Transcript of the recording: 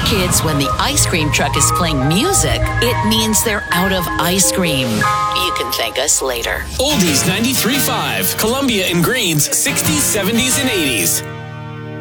kids, when the ice cream truck is playing music, it means they're out of ice cream. You can thank us later. Oldies 93.5, Columbia and Greens, 60s, 70s, and 80s.